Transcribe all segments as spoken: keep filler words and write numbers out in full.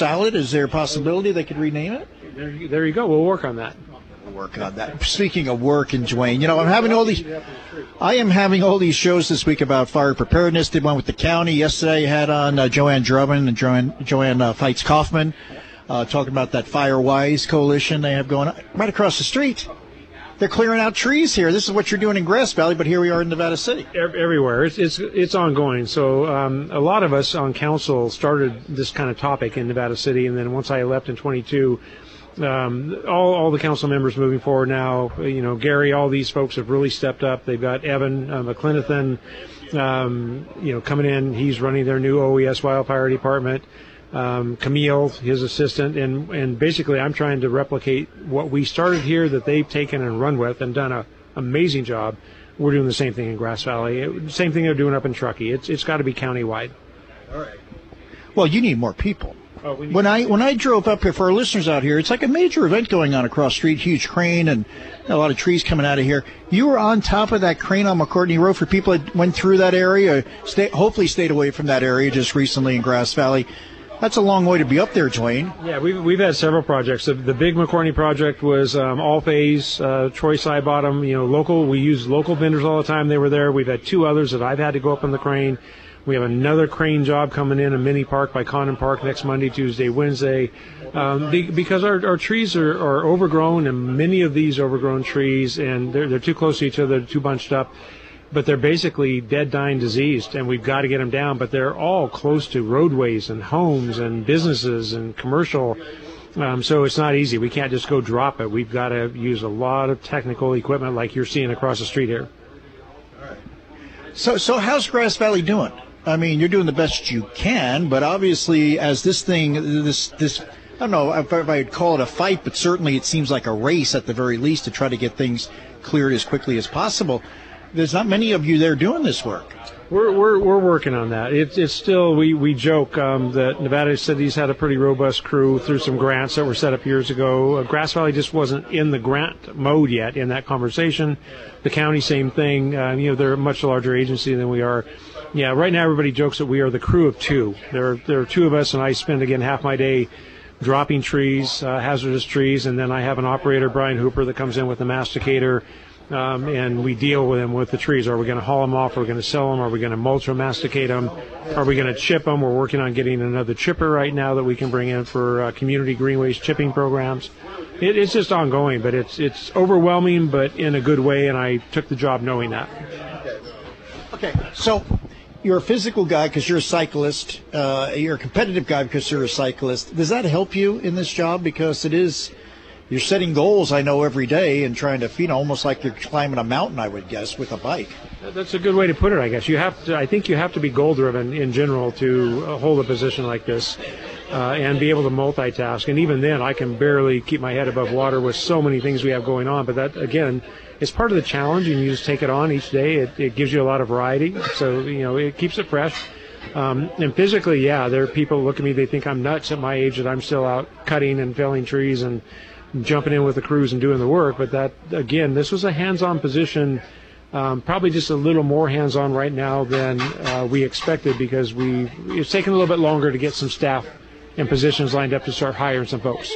salad? Is there a possibility they could rename it? There you, there you go. We'll work on that. We'll work on that. Speaking of work, and Dwayne, you know, I'm having all these. I am having all these shows this week about fire preparedness. Did one with the county yesterday. I had on uh, Joanne Drummond and Joanne Joanne uh, Feitz Kaufman uh, talking about that FireWise coalition they have going on right across the street. They're clearing out trees here. This is what you're doing in Grass Valley, but here we are in Nevada City. Everywhere. It's it's, it's ongoing. So um, a lot of us on council started this kind of topic in Nevada City, and then once I left in twenty-two, um, all, all the council members moving forward now, you know, Gary, all these folks have really stepped up. They've got Evan uh, McClinathan, um, you know, coming in. He's running their new O E S wildfire department. Um, Camille, his assistant, and, and basically I'm trying to replicate what we started here that they've taken and run with and done an amazing job. We're doing the same thing in Grass Valley. It, same thing they're doing up in Truckee. It's it's got to be countywide. All right. Well, you need more people. Oh, we need when I when I drove up here, for our listeners out here, it's like a major event going on across the street, huge crane and a lot of trees coming out of here. You were on top of that crane on McCourtney Road for people that went through that area, stay, hopefully stayed away from that area just recently in Grass Valley. That's a long way to be up there, Dwayne. Yeah, we've, we've had several projects. The, the big McCourtney project was um, all phase, uh, Troy Sidebottom, you know, local. We use local vendors all the time. They were there. We've had two others that I've had to go up on the crane. We have another crane job coming in, a mini park by Condon Park next Monday, Tuesday, Wednesday. Um, the, because our, our trees are, are overgrown, and many of these overgrown trees, and they're, they're too close to each other, they're too bunched up. But they're basically dead, dying, diseased, and we've got to get them down. But they're all close to roadways and homes and businesses and commercial, um, so it's not easy. We can't just go drop it. We've got to use a lot of technical equipment like you're seeing across the street here. All right. So, so how's Grass Valley doing? I mean, you're doing the best you can, but obviously as this thing, this, this, I don't know if I'd call it a fight, but certainly it seems like a race at the very least to try to get things cleared as quickly as possible. There's not many of you there doing this work. We're we're we're working on that. It's it's still we we joke um, that Nevada City's had a pretty robust crew through some grants that were set up years ago. Uh, Grass Valley just wasn't in the grant mode yet in that conversation. The county, same thing. Uh, you know, they're a much larger agency than we are. Yeah, right now everybody jokes that we are the crew of two. There are, there are two of us, and I spend again half my day dropping trees, uh, hazardous trees, and then I have an operator, Brian Hooper, that comes in with a masticator. Um, and we deal with them with the trees. Are we going to haul them off? Are we going to sell them? Are we going to mulch or masticate them? Are we going to chip them? We're working on getting another chipper right now that we can bring in for uh, community green waste chipping programs. It, it's just ongoing, but it's it's overwhelming, but in a good way, and I took the job knowing that. Okay, so you're a physical guy because you're a cyclist. Uh, you're a competitive guy because you're a cyclist. Does that help you in this job? Because it is... You're setting goals, I know, every day and trying to, you know, almost like you're climbing a mountain, I would guess, with a bike. That's a good way to put it, I guess. You have to, I think you have to be goal-driven in general to uh, hold a position like this uh, and be able to multitask. And even then, I can barely keep my head above water with so many things we have going on. But that, again, is part of the challenge, and you just take it on each day. It, it gives you a lot of variety. So, you know, it keeps it fresh. Um, and physically, yeah, there are people who look at me, they think I'm nuts at my age that I'm still out cutting and felling trees and jumping in with the crews and doing the work. But that, again, this was a hands-on position, um, probably just a little more hands-on right now than uh, we expected, because we it's taken a little bit longer to get some staff and positions lined up to start hiring some folks.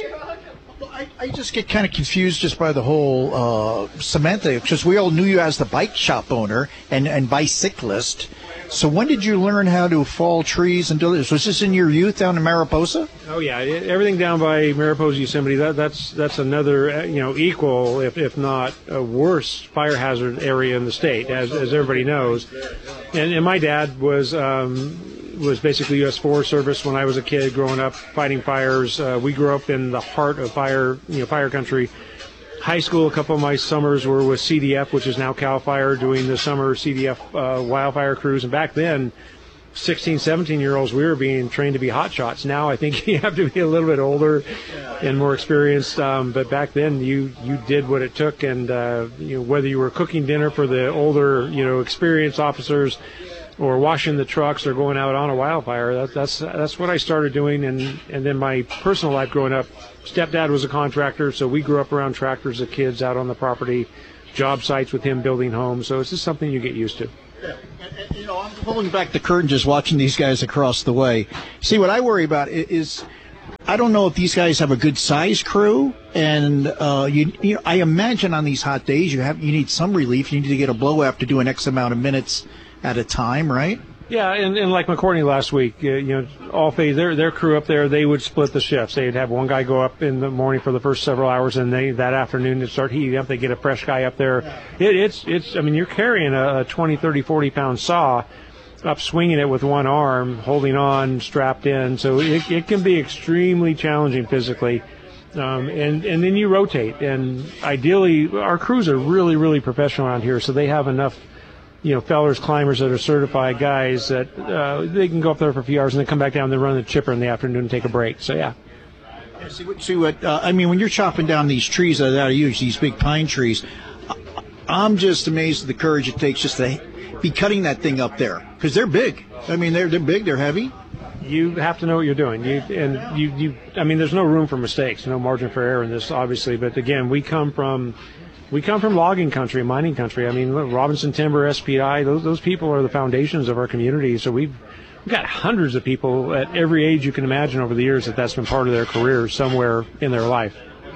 I, I just get kind of confused just by the whole uh, semantics, because we all knew you as the bike shop owner and, and bicyclist. So when did you learn how to fall trees and do this? Was this in your youth down in Mariposa? Oh yeah, everything down by Mariposa, Yosemite. That, that's that's another you know equal, if if not a worse, fire hazard area in the state, as as everybody knows. And, and my dad was um, was basically U S Forest Service when I was a kid growing up, fighting fires. Uh, we grew up in the heart of fire, you know, fire country. High school, a couple of my summers were with C D F, which is now CAL FIRE, doing the summer C D F uh, wildfire crews. And back then, sixteen, seventeen-year-olds, we were being trained to be hot shots. Now I think you have to be a little bit older and more experienced. Um, but back then, you, you did what it took. And uh, you know, whether you were cooking dinner for the older, you know, experienced officers, or washing the trucks, or going out on a wildfire, that, that's that's what I started doing. And, and then my personal life growing up, stepdad was a contractor, so we grew up around tractors as kids out on the property, job sites with him building homes. So it's just something you get used to. Yeah. And, and, you know, I'm pulling back the curtain just watching these guys across the way. See, what I worry about is I don't know if these guys have a good size crew, and uh, you, you know, I imagine on these hot days you have you need some relief. You need to get a blow after doing X amount of minutes at a time, right? Yeah, and, and like McCourtney last week, uh, you know, all phase their their crew up there, they would split the shifts. They'd have one guy go up in the morning for the first several hours, and they that afternoon to start heating up. They get a fresh guy up there. It, it's it's. I mean, you're carrying a, a twenty, thirty, forty pound saw up, swinging it with one arm, holding on, strapped in. So it it can be extremely challenging physically. Um, and and then you rotate, and ideally, our crews are really really professional around here, so they have enough. You know, fellers, climbers that are certified guys that uh, they can go up there for a few hours and then come back down and then run the chipper in the afternoon and take a break. So, yeah. yeah see what, see what uh, I mean, when you're chopping down these trees that are used, these big pine trees, I'm just amazed at the courage it takes just to be cutting that thing up there because they're big. I mean, they're they're big, they're heavy. You have to know what you're doing. You and you, you. I mean, there's no room for mistakes, no margin for error in this, obviously. But again, we come from. We come from logging country, mining country. I mean, look, Robinson Timber, S P I, those those people are the foundations of our community. So we've, we've got hundreds of people at every age you can imagine over the years that that's been part of their career somewhere in their life.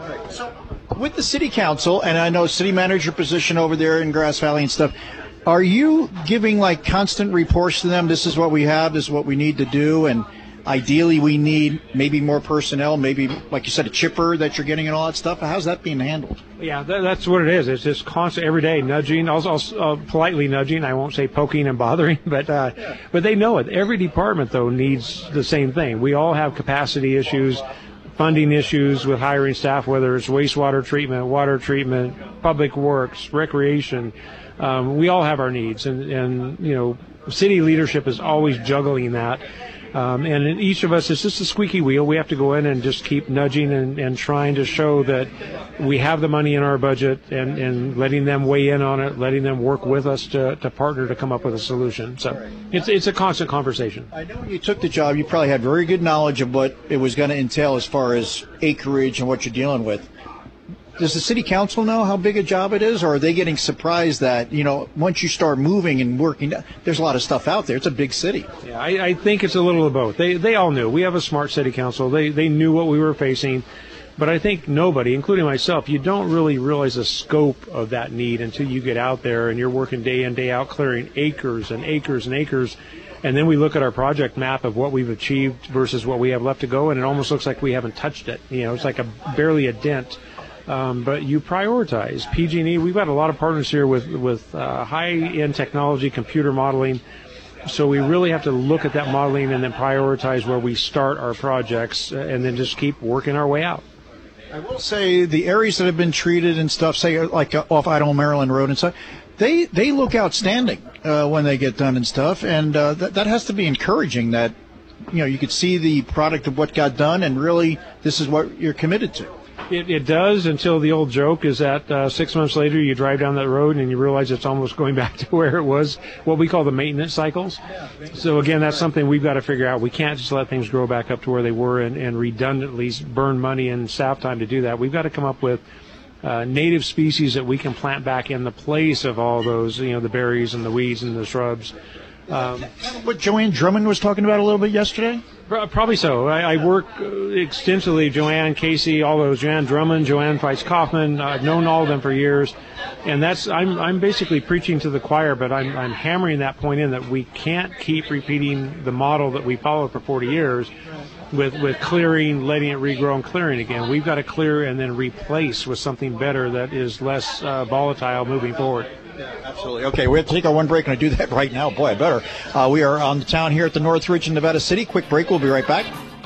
So with the city council, and I know city manager position over there in Grass Valley and stuff, are you giving like constant reports to them? This is what we have, this is what we need to do, and ideally we need maybe more personnel, maybe, like you said, a chipper that you're getting and all that stuff. How's that being handled? Yeah, that, that's what it is. It's just constant, every day nudging, also uh, politely nudging. I won't say poking and bothering, but uh, yeah. but they know it. Every department, though, needs the same thing. We all have capacity issues, funding issues with hiring staff, whether it's wastewater treatment, water treatment, public works, recreation. Um, we all have our needs, and, and you know, city leadership is always juggling that. Um, and in each of us, it's just a squeaky wheel. We have to go in and just keep nudging and, and trying to show that we have the money in our budget and, and letting them weigh in on it, letting them work with us to, to partner to come up with a solution. So it's it's a constant conversation. I know when you took the job, you probably had very good knowledge of what it was going to entail as far as acreage and what you're dealing with. Does the city council know how big a job it is, or are they getting surprised that, you know, once you start moving and working, there's a lot of stuff out there? It's a big city. Yeah, I, I think it's a little of both. They they all knew. We have a smart city council. They they knew what we were facing. But I think nobody, including myself, you don't really realize the scope of that need until you get out there and you're working day in, day out, clearing acres and acres and acres. And then we look at our project map of what we've achieved versus what we have left to go, and it almost looks like we haven't touched it. You know, it's like a barely a dent. Um, but you prioritize. P G and E, we've got a lot of partners here with, with uh, high-end technology, computer modeling. So we really have to look at that modeling and then prioritize where we start our projects and then just keep working our way out. I will say the areas that have been treated and stuff, say like uh, off Idaho, Maryland Road and stuff, they, they look outstanding uh, when they get done and stuff. And uh, that, that has to be encouraging that, you know, you could see the product of what got done and really this is what you're committed to. It, it does, until the old joke is that uh, six months later you drive down that road and you realize it's almost going back to where it was, what we call the maintenance cycles. So again, that's something we've got to figure out. We can't just let things grow back up to where they were and, and redundantly burn money and staff time to do that. We've got to come up with uh, native species that we can plant back in the place of all those, you know, the berries and the weeds and the shrubs. Um, what Joanne Drummond was talking about a little bit yesterday? Probably so. I, I work extensively, Joanne, Casey, all those, Joanne Drummond, Joanne Feitz Kaufman. I've known all of them for years. And that's, I'm, I'm basically preaching to the choir, but I'm, I'm hammering that point in that we can't keep repeating the model that we followed for forty years with, with clearing, letting it regrow and clearing again. We've got to clear and then replace with something better that is less uh, volatile moving forward. Absolutely. Okay, we have to take our one break, and I do that right now. Boy, I better. Uh, we are on the town here at the Northridge in Nevada City. Quick break. We'll be right back.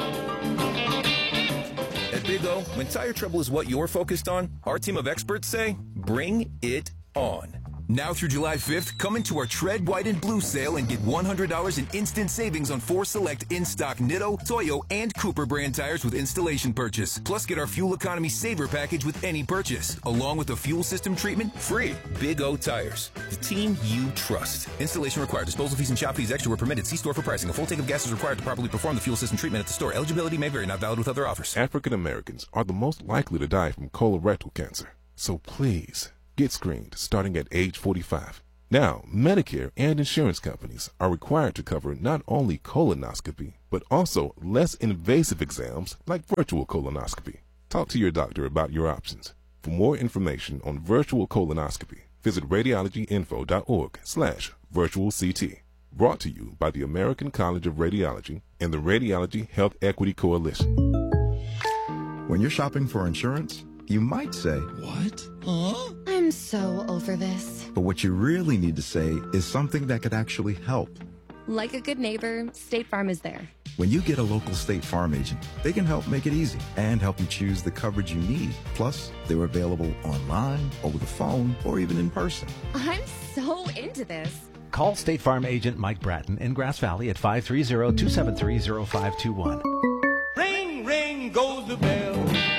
At Big O, when tire trouble is what you're focused on, our team of experts say, bring it on. Now through July fifth, come into our Tread White and Blue sale and get one hundred dollars in instant savings on four select in-stock Nitto, Toyo, and Cooper brand tires with installation purchase. Plus, get our Fuel Economy Saver package with any purchase, along with the fuel system treatment free. Big O Tires, the team you trust. Installation required. Disposal fees and shop fees extra were permitted. See store for pricing. A full tank of gas is required to properly perform the fuel system treatment at the store. Eligibility may vary. Not valid with other offers. African Americans are the most likely to die from colorectal cancer. So please, get screened starting at age forty-five. Now, Medicare and insurance companies are required to cover not only colonoscopy, but also less invasive exams like virtual colonoscopy. Talk to your doctor about your options. For more information on virtual colonoscopy, visit radiologyinfo.org slash virtual CT. Brought to you by the American College of Radiology and the Radiology Health Equity Coalition. When you're shopping for insurance, you might say, "What? Huh? I'm so over this." But what you really need to say is something that could actually help. Like a good neighbor, State Farm is there. When you get a local State Farm agent, they can help make it easy and help you choose the coverage you need. Plus, they're available online, over the phone, or even in person. I'm so into this. Call State Farm agent Mike Bratton in Grass Valley at five three zero, two seven three, zero five two one. Ring, ring goes the bell.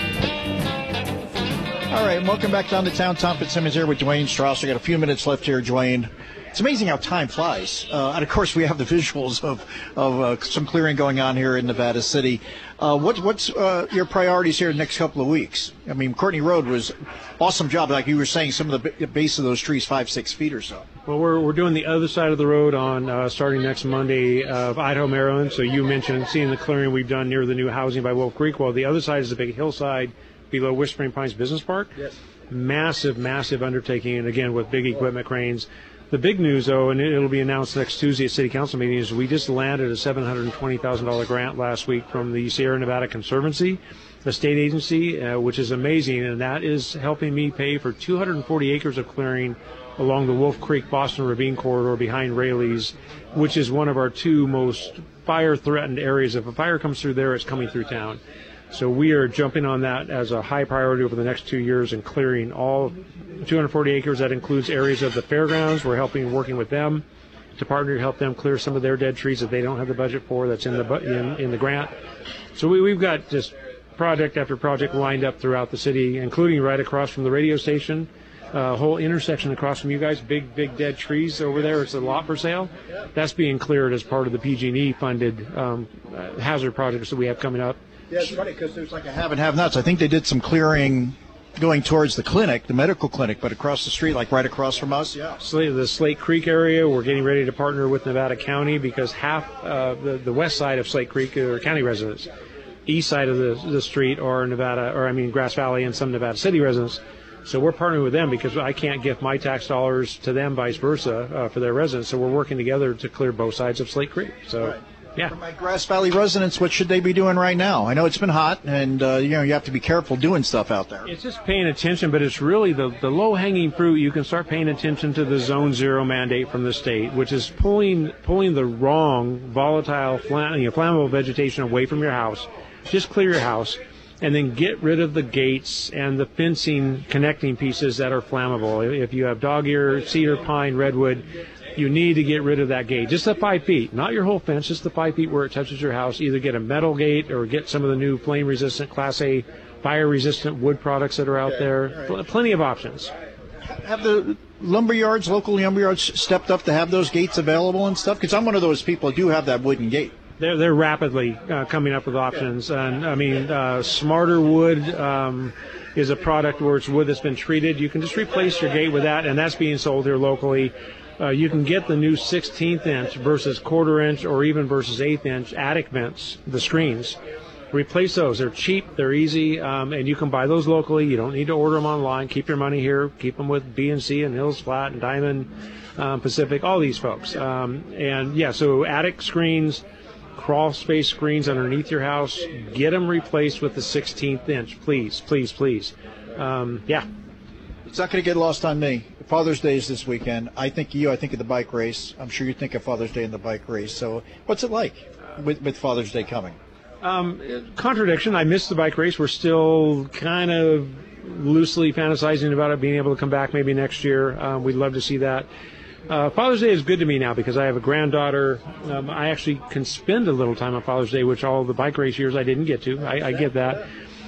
All right, and welcome back down to town. Tom Fitzsimmons here with Dwayne Strauss. We got a few minutes left here, Dwayne. It's amazing how time flies. Uh, and, of course, we have the visuals of, of uh, some clearing going on here in Nevada City. Uh, what, what's uh, your priorities here in the next couple of weeks? I mean, Courtney Road was awesome job. Like you were saying, some of the b- base of those trees, five, six feet or so. Well, we're we're doing the other side of the road on uh, starting next Monday of Idaho, Maryland. So you mentioned seeing the clearing we've done near the new housing by Wolf Creek. Well, the other side is the big hillside below Whispering Pines Business Park. Yes. Massive, massive undertaking, and again with big equipment cranes. The big news, though, and it'll be announced next Tuesday at City Council meeting, is we just landed a seven hundred twenty thousand dollars grant last week from the Sierra Nevada Conservancy, the state agency, uh, which is amazing, and that is helping me pay for two hundred forty acres of clearing along the Wolf Creek Boston Ravine corridor behind Raley's, which is one of our two most fire-threatened areas. If a fire comes through there, it's coming through town. So we are jumping on that as a high priority over the next two years and clearing all two hundred forty acres. That includes areas of the fairgrounds. We're helping, working with them to partner to help them clear some of their dead trees that they don't have the budget for. That's in the in, in the grant. So we, we've got just project after project lined up throughout the city, including right across from the radio station. A uh, whole intersection across from you guys, big, big dead trees over there. It's a lot for sale. That's being cleared as part of the P G and E funded um, uh, hazard projects that we have coming up. Yeah, it's funny because there's like a have and have nots. I think they did some clearing going towards the clinic, the medical clinic, but across the street, like right across from us. Yeah. Slate, the Slate Creek area, we're getting ready to partner with Nevada County because half uh, the, the west side of Slate Creek are county residents. East side of the, the street are Nevada, or I mean Grass Valley and some Nevada City residents. So we're partnering with them because I can't gift my tax dollars to them, vice versa, uh, for their residents. So we're working together to clear both sides of Slate Creek. So. Right. Yeah. For my Grass Valley residents, what should they be doing right now? I know it's been hot, and uh, you know you have to be careful doing stuff out there. It's just paying attention, but it's really the, the low-hanging fruit. You can start paying attention to the Zone Zero mandate from the state, which is pulling pulling the wrong volatile, flamm- you know, flammable vegetation away from your house. Just clear your house, and then get rid of the gates and the fencing connecting pieces that are flammable. If you have dog ear, cedar, pine, redwood, you need to get rid of that gate. Just the five feet, not your whole fence, just the five feet where it touches your house. Either get a metal gate or get some of the new flame-resistant, Class A, fire-resistant wood products that are out there. Right. Plenty of options. Have the lumber yards, local lumber yards, stepped up to have those gates available and stuff? Because I'm one of those people who do have that wooden gate. They're, they're rapidly uh, coming up with options. And, I mean, uh, Smarter Wood um, is a product where it's wood that's been treated. You can just replace your gate with that, and that's being sold here locally. Uh, you can get the new sixteenth inch versus quarter inch or even versus eighth inch attic vents, the screens. Replace those. They're cheap, they're easy, um, and you can buy those locally. You don't need to order them online. Keep your money here. Keep them with B and C and Hills Flat and Diamond um, Pacific, all these folks. Um, and, yeah, so attic screens, crawl space screens underneath your house, get them replaced with the sixteenth inch, please, please, please. Um, yeah. It's not going to get lost on me. Father's Day is this weekend. I think of you. I think of the bike race. I'm sure you think of Father's Day and the bike race. So what's it like with, with Father's Day coming? Um, contradiction. I missed the bike race. We're still kind of loosely fantasizing about it being able to come back maybe next year. Um, we'd love to see that. Uh, Father's Day is good to me now because I have a granddaughter. Um, I actually can spend a little time on Father's Day, which all the bike race years I didn't get to. I, I get that.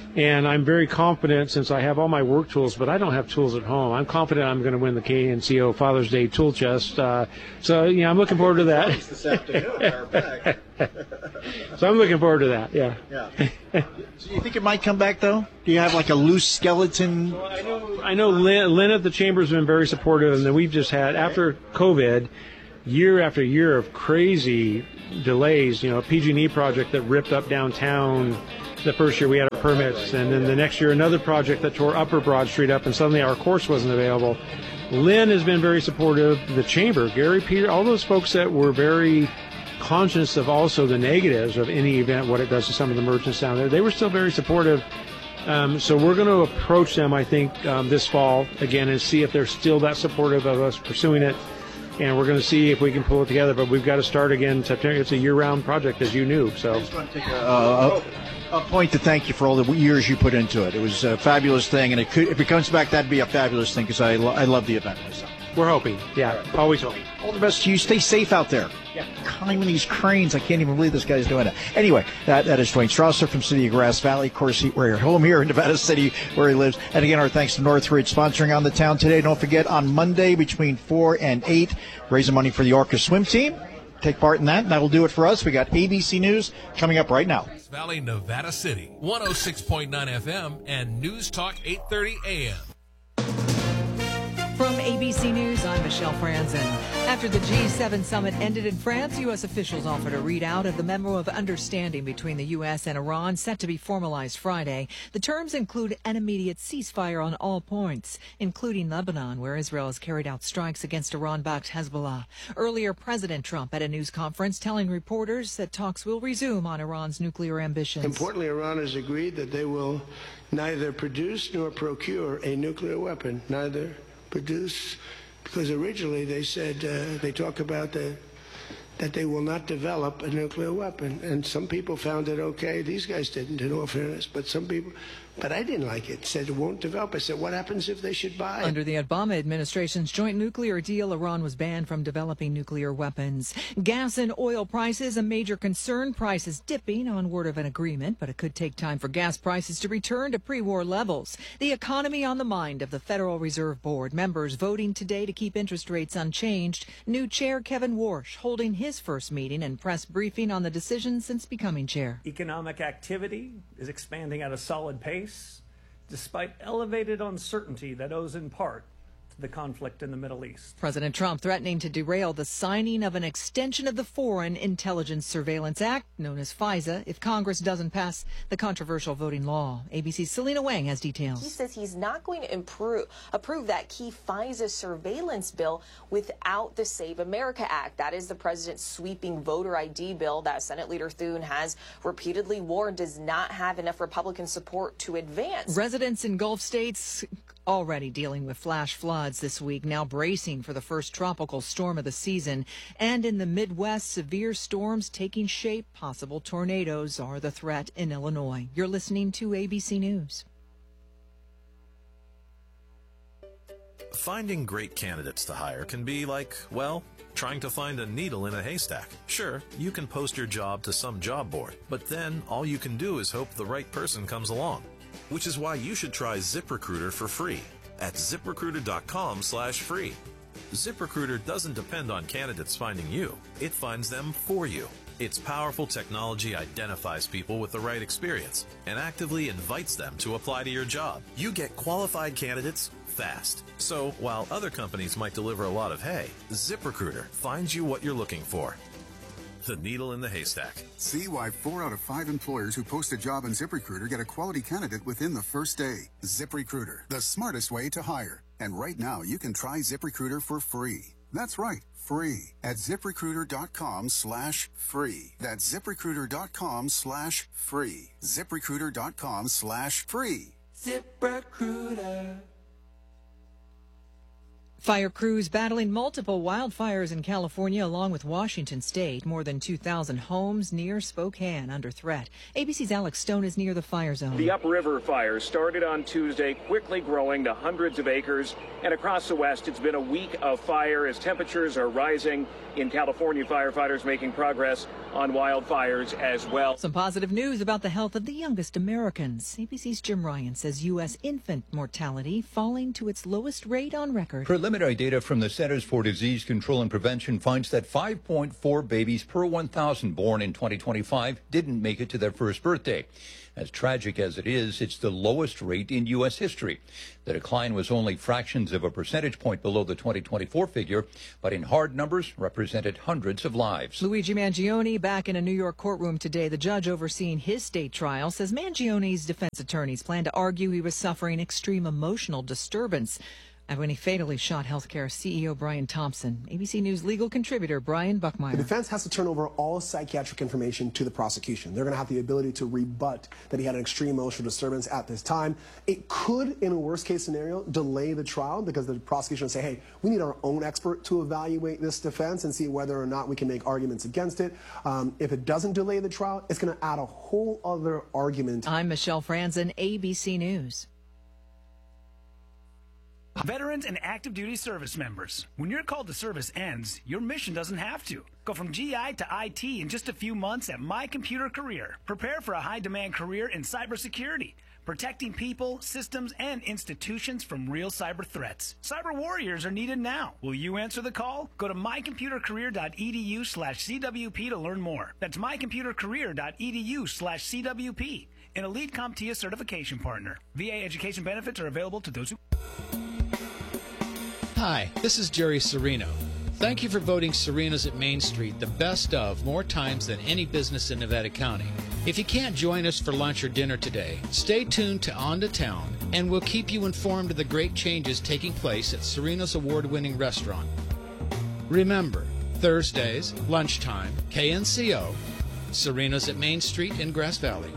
And I'm very confident, since I have all my work tools, but I don't have tools at home. I'm confident I'm going to win the K N C O Father's Day Tool Chest. Uh, so, you know, I'm looking forward to that. This afternoon, So I'm looking forward to that, yeah. yeah. So you think it might come back, though? Do you have like a loose skeleton? Well, I know, I know Lynn, Lynn at the Chamber has been very supportive, and then we've just had, after COVID, year after year of crazy delays. You know, a P G and E project that ripped up downtown the first year we had our permits, and then the next year another project that tore Upper Broad Street up, and suddenly our course wasn't available. Lynn has been very supportive. The Chamber, Gary Peter, all those folks that were very conscious of also the negatives of any event, what it does to some of the merchants down there, they were still very supportive. Um, so we're going to approach them, I think, um, this fall again and see if they're still that supportive of us pursuing it. And we're going to see if we can pull it together. But we've got to start again in September. It's a year-round project, as you knew. So I just want to take a, a, a point to thank you for all the years you put into it. It was a fabulous thing, and it could, if it comes back, that'd be a fabulous thing because I, lo- I love the event myself. we're hoping. Yeah, always hoping. All the best to you. Stay safe out there. Yeah. Climbing these cranes. I can't even believe this guy's doing it. Anyway, that, that is Dwayne Strasser from City of Grass Valley. Of course, he, we're home here in Nevada City where he lives. And again, our thanks to Northridge sponsoring On the Town today. Don't forget, on Monday between four and eight, raising money for the Orca swim team. Take part in that. And that'll do it for us. We got A B C News coming up right now. Valley, Nevada City, one oh six point nine F M and News Talk eight thirty A M. From A B C News, I'm Michelle Franzen. After the G seven summit ended in France, U S officials offered a readout of the memo of understanding between the U S and Iran set to be formalized Friday. The terms include an immediate ceasefire on all points, including Lebanon, where Israel has carried out strikes against Iran-backed Hezbollah. Earlier, President Trump at a news conference telling reporters that talks will resume on Iran's nuclear ambitions. Importantly, Iran has agreed that they will neither produce nor procure a nuclear weapon, neither produce, because originally they said, uh, they talk about the, that they will not develop a nuclear weapon. And some people found it okay. These guys didn't, in all fairness, but some people, but I didn't like it. Said it won't develop. I said, what happens if they should buy it? Under the Obama administration's joint nuclear deal, Iran was banned from developing nuclear weapons. Gas and oil prices, a major concern. Prices dipping on word of an agreement, but it could take time for gas prices to return to pre-war levels. The economy on the mind of the Federal Reserve Board. Members voting today to keep interest rates unchanged. New chair Kevin Warsh holding his first meeting and press briefing on the decision since becoming chair. Economic activity is expanding at a solid pace, despite elevated uncertainty that owes in part to the conflict in the Middle East. President Trump threatening to derail the signing of an extension of the Foreign Intelligence Surveillance Act, known as FISA, if Congress doesn't pass the controversial voting law. A B C's Selena Wang has details. He says he's not going to improve, approve that key FISA surveillance bill without the Save America Act. That is the president's sweeping voter I D bill that Senate Leader Thune has repeatedly warned does not have enough Republican support to advance. Residents in Gulf states already dealing with flash floods this week, now bracing for the first tropical storm of the season. And in the Midwest, severe storms taking shape. Possible tornadoes are the threat in Illinois. You're listening to A B C News. Finding great candidates to hire can be like, well, trying to find a needle in a haystack. Sure, you can post your job to some job board, but then all you can do is hope the right person comes along. Which is why you should try ZipRecruiter for free at ZipRecruiter.com slash free. ZipRecruiter doesn't depend on candidates finding you. It finds them for you. Its powerful technology identifies people with the right experience and actively invites them to apply to your job. You get qualified candidates fast. So while other companies might deliver a lot of hay, ZipRecruiter finds you what you're looking for. The needle in the haystack. See why four out of five employers who post a job on ZipRecruiter get a quality candidate within the first day. ZipRecruiter, the smartest way to hire. And right now, you can try ZipRecruiter for free. That's right, free at ZipRecruiter.com slash free. That's ZipRecruiter.com slash free. ZipRecruiter.com slash free. ZipRecruiter. Fire crews battling multiple wildfires in California along with Washington state. More than two thousand homes near Spokane under threat. A B C's Alex Stone is near the fire zone. The upriver fire started on Tuesday, quickly growing to hundreds of acres. And across the west, it's been a week of fire as temperatures are rising. In California, firefighters making progress on wildfires as well. Some positive news about the health of the youngest Americans. A B C's Jim Ryan says U S infant mortality falling to its lowest rate on record. Preliminary data from the Centers for Disease Control and Prevention finds that five point four babies per one thousand born in twenty twenty-five didn't make it to their first birthday. As tragic as it is, it's the lowest rate in U S history. The decline was only fractions of a percentage point below the twenty twenty-four figure, but in hard numbers represented hundreds of lives. Luigi Mangione back in a New York courtroom today. The judge overseeing his state trial says Mangione's defense attorneys plan to argue he was suffering extreme emotional disturbance when he fatally shot healthcare C E O Brian Thompson. A B C News legal contributor Brian Buckmeyer. The defense has to turn over all psychiatric information to the prosecution. They're going to have the ability to rebut that he had an extreme emotional disturbance at this time. It could, in a worst-case scenario, delay the trial because the prosecution will say, hey, we need our own expert to evaluate this defense and see whether or not we can make arguments against it. Um, if it doesn't delay the trial, it's going to add a whole other argument. I'm Michelle Franzen, A B C News. Veterans and active duty service members. When your call to service ends, your mission doesn't have to. Go from G I to I T in just a few months at My Computer Career. Prepare for a high-demand career in cybersecurity, protecting people, systems, and institutions from real cyber threats. Cyber warriors are needed now. Will you answer the call? Go to mycomputercareer.edu slash CWP to learn more. That's mycomputercareer.edu slash CWP. An Elite CompTIA certification partner. V A education benefits are available to those who... Hi, this is Jerry Serino. Thank you for voting Serena's at Main Street the best of more times than any business in Nevada County. If you can't join us for lunch or dinner today, stay tuned to On to Town, and we'll keep you informed of the great changes taking place at Serena's award-winning restaurant. Remember, Thursdays, lunchtime, K N C O, Serena's at Main Street in Grass Valley.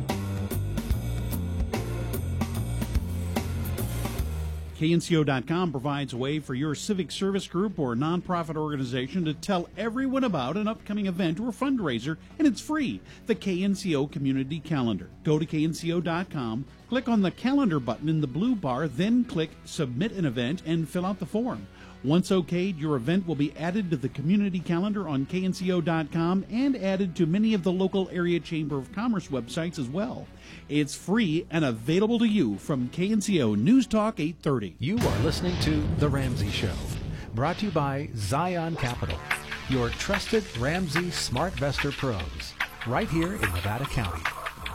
K N C O dot com provides a way for your civic service group or nonprofit organization to tell everyone about an upcoming event or fundraiser, and it's free. The K N C O Community Calendar. Go to K N C O dot com, click on the calendar button in the blue bar, then click Submit an Event and fill out the form. Once okayed, your event will be added to the community calendar on K N C O dot com and added to many of the local area Chamber of Commerce websites as well. It's free and available to you from K N C O News Talk eight thirty. You are listening to The Ramsey Show, brought to you by Zion Capital, your trusted Ramsey SmartVestor pros, right here in Nevada County.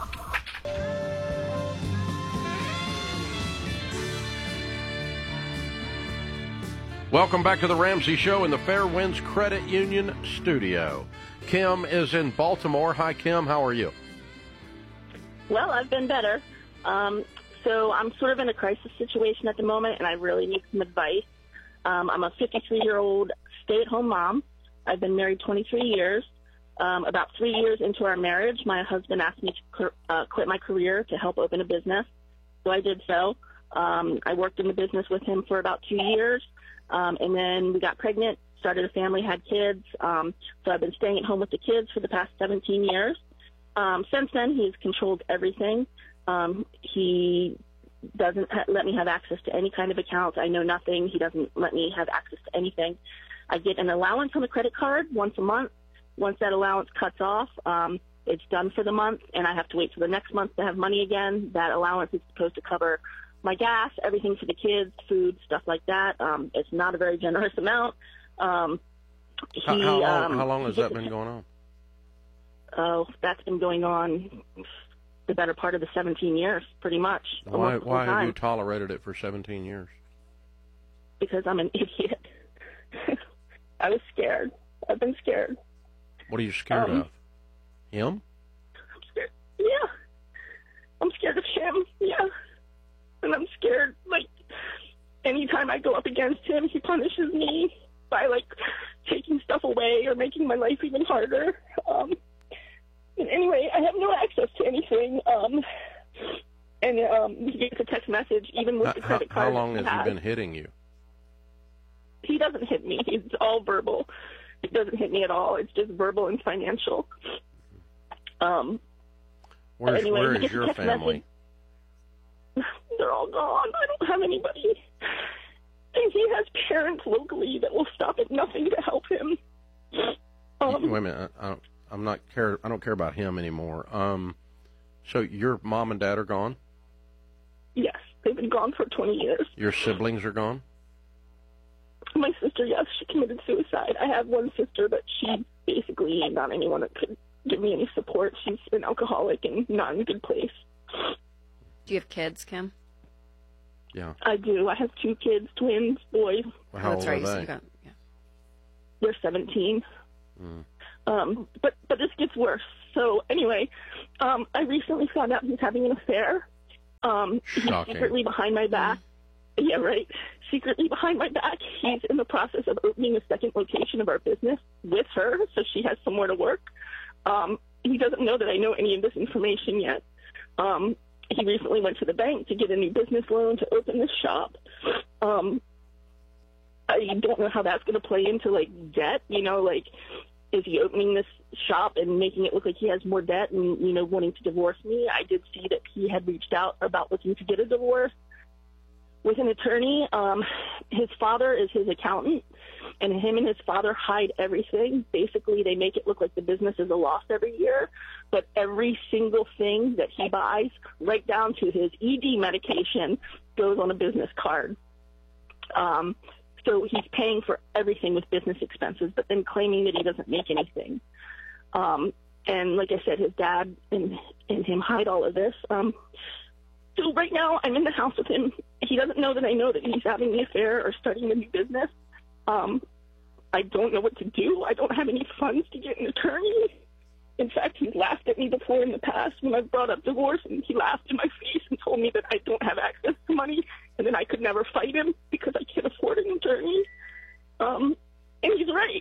Welcome back to the Ramsey Show in the Fairwinds Credit Union studio. Kim is in Baltimore. Hi, Kim. How are you? Well, I've been better. Um, so I'm sort of in a crisis situation at the moment, and I really need some advice. Um, I'm a fifty-three-year-old stay-at-home mom. I've been married twenty-three years. Um, about three years into our marriage, my husband asked me to uh, quit my career to help open a business, so I did so. Um, I worked in the business with him for about two years. Um, and then we got pregnant, started a family, had kids. Um, so I've been staying at home with the kids for the past seventeen years. Um, since then, he's controlled everything. Um, he doesn't ha- let me have access to any kind of accounts. I know nothing. He doesn't let me have access to anything. I get an allowance on the credit card once a month. Once that allowance cuts off, um, it's done for the month, and I have to wait for the next month to have money again. That allowance is supposed to cover my gas, everything for the kids, food, stuff like that. Um, it's not a very generous amount. Um, he, how, how, long, um, how long has that been going on? Oh, that's been going on the better part of the seventeen years, pretty much. Why, why have you tolerated it for seventeen years? Because I'm an idiot. I was scared. I've been scared. What are you scared um, of? Him? I'm scared. Yeah. I'm scared of him. Yeah. And I'm scared, like, anytime I go up against him, he punishes me by, like, taking stuff away or making my life even harder. Um, and anyway, I have no access to anything. Um, and um, he gets a text message, even with the credit how, card. How long has he, he been hitting you? he doesn't hit me. It's all verbal. He doesn't hit me at all. It's just verbal and financial. Um. Where's, anyway, where he is gets a your text family? message. They're all gone. I don't have anybody. And he has parents locally that will stop at nothing to help him. Um, Wait a minute. I, I don't, I'm not care. I don't care about him anymore. Um. So your mom and dad are gone? Yes, they've been gone for twenty years. Your siblings are gone? My sister, yes, she committed suicide. I have one sister, but she basically not anyone that could give me any support. She's an alcoholic and not in a good place. Do you have kids, Kim? Yeah. I do. I have two kids, twins, boys. Well, how oh, that's old right. are So they? you got, yeah. They're seventeen. Mm. Um, but but this gets worse. So anyway, um, I recently found out he's having an affair. Um, he's Shocking. secretly behind my back. Yeah, right. Secretly behind my back, he's in the process of opening a second location of our business with her, so she has somewhere to work. Um, he doesn't know that I know any of this information yet. Um, he recently went to the bank to get a new business loan to open this shop. Um, I don't know how that's going to play into, like, debt, you know, like, is he opening this shop and making it look like he has more debt and, you know, wanting to divorce me? I did see that he had reached out about looking to get a divorce with an attorney. Um, his father is his accountant, and him and his father hide everything. Basically, they make it look like the business is a loss every year, but every single thing that he buys, right down to his E D medication, goes on a business card. Um, so he's paying for everything with business expenses, but then claiming that he doesn't make anything. Um, and like I said, his dad and, and him hide all of this. Um, so right now I'm in the house with him. He doesn't know that I know that he's having the affair or starting a new business. Um, I don't know what to do. I don't have any funds to get an attorney. In fact, he's laughed at me before in the past when I've brought up divorce, and he laughed in my face and told me that I don't have access to money and then I could never fight him because I can't afford an attorney. Um, and he's right.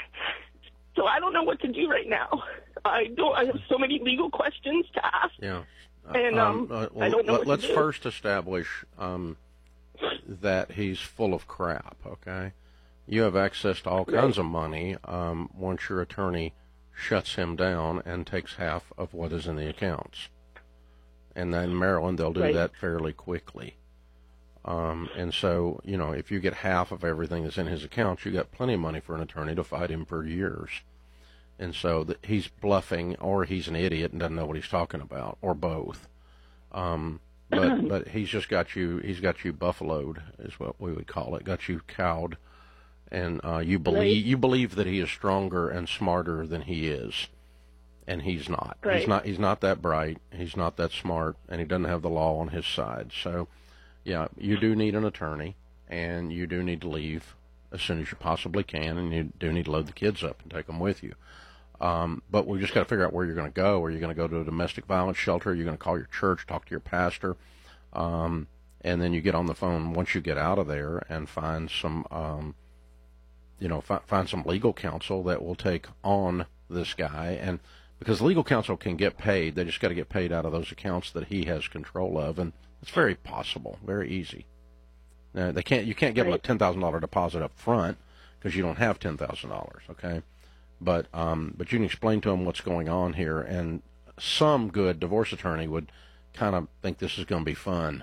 So I don't know what to do right now. I don't. I have so many legal questions to ask. Yeah. And um, uh, well, I don't know let, what let's to do. first establish um, that he's full of crap, okay? You have access to all Right. kinds of money um, once your attorney shuts him down and takes half of what is in the accounts. And then in Maryland, they'll do Right. that fairly quickly. Um, and so, you know, if you get half of everything that's in his accounts, you got plenty of money for an attorney to fight him for years. And so the, he's bluffing, or he's an idiot and doesn't know what he's talking about, or both. Um, but but he's just got you. He's got you buffaloed, is what we would call it. Got you cowed, and uh, you believe Right. you believe that he is stronger and smarter than he is, and he's not. He's Right. not. He's not that bright. He's not that smart, and he doesn't have the law on his side. So, yeah, you do need an attorney, and you do need to leave as soon as you possibly can, and you do need to load the kids up and take them with you. Um, but we just got to figure out where you're going to go. Are you going to go to a domestic violence shelter? Are you going to call your church, talk to your pastor? Um, and then you get on the phone once you get out of there and find some, um, you know, fi- find some legal counsel that will take on this guy. And because legal counsel can get paid, they just got to get paid out of those accounts that he has control of. And it's very possible, very easy. Now, they can't, you can't give them a ten thousand dollars deposit up front because you don't have ten thousand dollars, okay? But um, but you can explain to them what's going on here, and some good divorce attorney would kind of think this is going to be fun.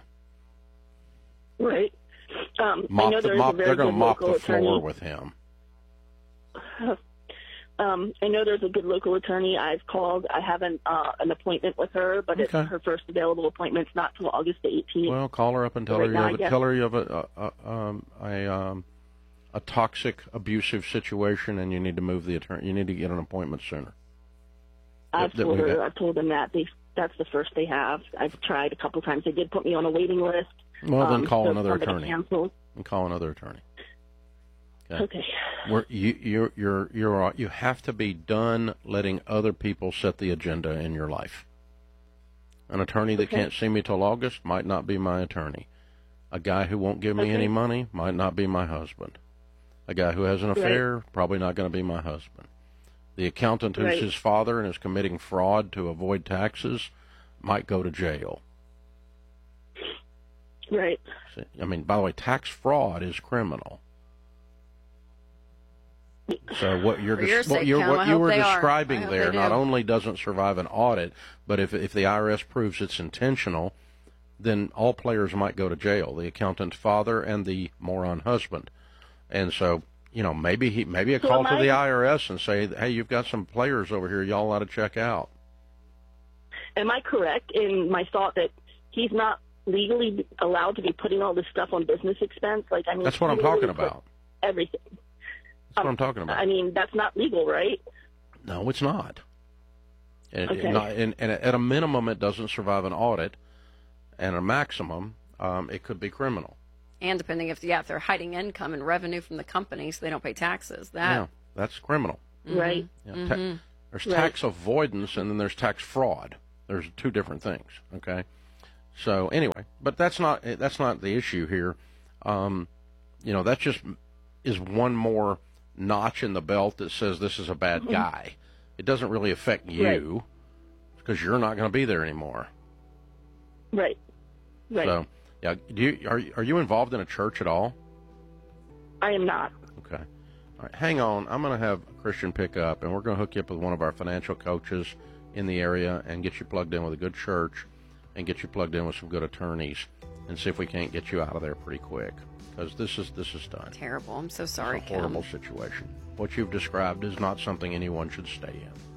Right. Um, I Mop know the, there's mop, a very they're going to good mop the local floor attorney. with him. Um, I know there's a good local attorney. I've called. I have an uh, an appointment with her, but Okay. it's her first available appointment's not till August eighteenth. Well, call her up and tell Right her you now, have I a, guess- tell her you have a a, a, um, a, um, a toxic, abusive situation, and you need to move the attorney. You need to get an appointment sooner. I've that- that told we her. got- I've told them that they that's the first they have. I've tried a couple times. They did put me on a waiting list. Well, then Um, call so another somebody attorney. Canceled. And call another attorney. Okay. We're, you you're you're you're you have to be done letting other people set the agenda in your life. An attorney that Okay. can't see me till August might not be my attorney. A guy who won't give me Okay. any money might not be my husband. A guy who has an Right. affair probably not going to be my husband. The accountant who's Right. his father and is committing fraud to avoid taxes might go to jail. Right. See, I mean, by the way, tax fraud is criminal. So what you're, For your des- what, sake, you're, Kim, what I you hope were they are. describing I hope there they not do. only doesn't survive an audit, but if if the I R S proves it's intentional, then all players might go to jail, the accountant's father and the moron husband. And so, you know, maybe he maybe a So call am to the I- I R S and say, hey, you've got some players over here y'all ought to check out. Am I correct in my thought that he's not legally allowed to be putting all this stuff on business expense? Like, I mean, That's what I'm he literally talking put about. Everything. That's what I'm talking about. I mean, that's not legal, right? No, it's not. And, Okay. and, not- and, and at a minimum, it doesn't survive an audit, and a maximum, um, it could be criminal. And depending if yeah, if they're hiding income and revenue from the company so they don't pay taxes, that Yeah, that's criminal. Right. Yeah, ta- Mhm. There's Right. tax avoidance, and then there's tax fraud. There's two different things. Okay. So anyway, but that's not that's not the issue here. Um, you know, that just is one more notch in the belt that says this is a bad Mhm. guy. It doesn't really affect you because you're not going to be there anymore. Right. Right. So, yeah, do you are you- are you involved in a church at all? I am not. Okay. All right, hang on. I'm going to have Christian pick up, and we're going to hook you up with one of our financial coaches in the area and get you plugged in with a good church and get you plugged in with some good attorneys and see if we can't get you out of there pretty quick, because this is this is done. terrible. I'm so sorry, It's a horrible Kim. situation. What you've described is not something anyone should stay in.